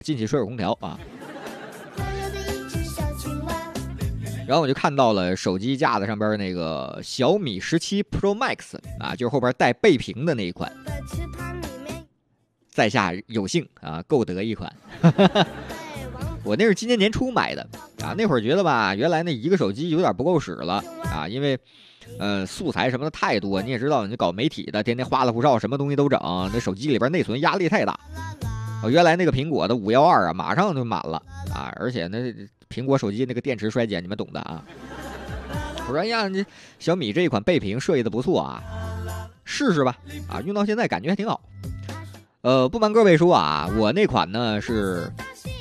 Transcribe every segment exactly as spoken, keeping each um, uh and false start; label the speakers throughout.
Speaker 1: 进去吹会儿空调啊。然后我就看到了手机架子上边那个小米十七 Pro Max 啊，就是后边带背屏的那一款，在下有幸啊购得一款。我那是今年年初买的啊，那会儿觉得吧，原来那一个手机有点不够使了啊，因为呃素材什么的太多，你也知道，你搞媒体的，天天花里胡哨，什么东西都整，那手机里边内存压力太大。我、哦、原来那个苹果的五一二啊，马上就满了啊，而且那苹果手机那个电池衰减，你们懂的啊。我说哎呀，这小米这一款背屏设计的不错啊，试试吧啊，用到现在感觉还挺好。呃，不瞒各位说啊，我那款呢是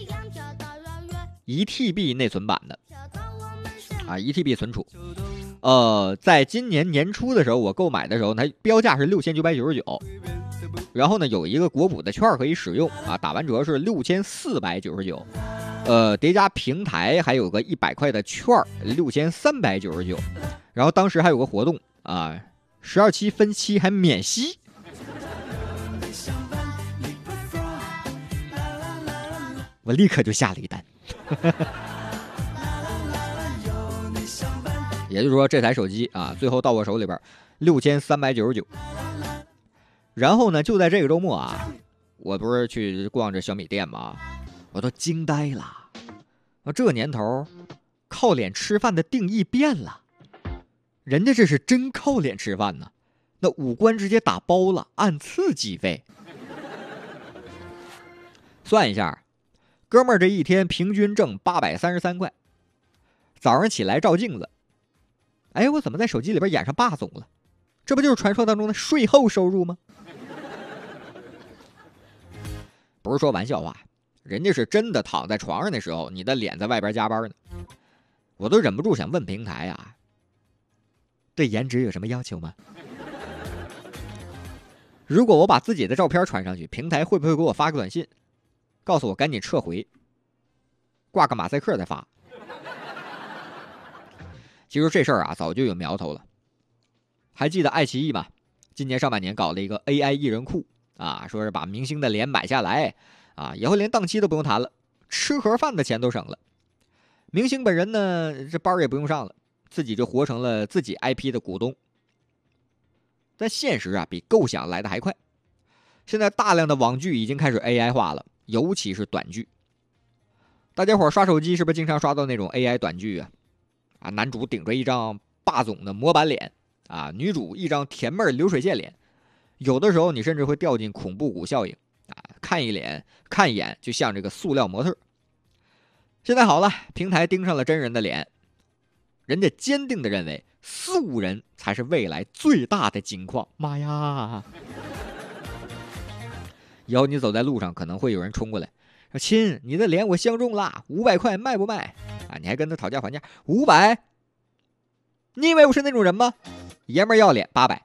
Speaker 1: 一 T B 内存版的啊，一 T B 存储。呃，在今年年初的时候，我购买的时候，它标价是六千九百九十九，然后呢有一个国补的券可以使用啊，打完折是六千四百九十九，呃，叠加平台还有个一百块的券，六千三百九十九，然后当时还有个活动啊，十二期分期还免息。我立刻就下了一单。也就是说，这台手机啊，最后到我手里边六千三百九十九。然后呢，就在这个周末啊，我不是去逛这小米店嘛，我都惊呆了。啊，这年头，靠脸吃饭的定义变了，人家这是真靠脸吃饭呢，那五官直接打包了，按次计费。算一下，哥们儿这一天平均挣八百三十三块。早上起来照镜子，哎，我怎么在手机里边演上霸总了？这不就是传说当中的税后收入吗？不是说玩笑话，人家是真的躺在床上的时候，你的脸在外边加班呢。我都忍不住想问平台啊，对颜值有什么要求吗？如果我把自己的照片传上去，平台会不会给我发个短信，告诉我赶紧撤回，挂个马赛克再发？其实这事儿啊，早就有苗头了。还记得爱奇艺吗？今年上半年搞了一个 A I 艺人库啊，说是把明星的脸买下来啊，以后连档期都不用谈了，吃盒饭的钱都省了。明星本人呢，这班也不用上了，自己就活成了自己 I P 的股东。但现实啊，比构想来的还快。现在大量的网剧已经开始 A I 化了，尤其是短剧。大家伙刷手机是不是经常刷到那种 A I 短剧啊？啊，男主顶着一张霸总的模板脸啊，女主一张甜妹流水线脸，有的时候你甚至会掉进恐怖谷效应啊，看一脸看一眼就像这个塑料模特。现在好了，平台盯上了真人的脸，人家坚定的认为素人才是未来最大的金矿。妈呀！以后你走在路上，可能会有人冲过来说：“亲，你的脸我相中了，五百块卖不卖？”啊，你还跟他讨价还价，五百？你以为我是那种人吗？爷们儿要脸八百。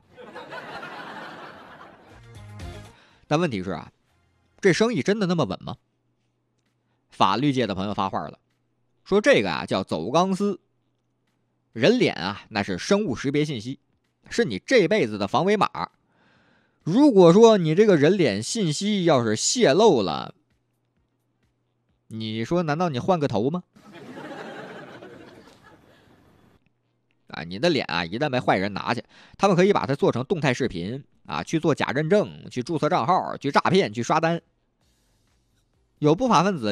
Speaker 1: 但问题是啊，这生意真的那么稳吗？法律界的朋友发话了，说这个啊叫走钢丝。人脸啊，那是生物识别信息，是你这辈子的防伪码。如果说你这个人脸信息要是泄露了，你说难道你换个头吗？啊，你的脸啊，一旦被坏人拿去，他们可以把它做成动态视频啊，去做假认证，去注册账号，去诈骗，去刷单。有不法分子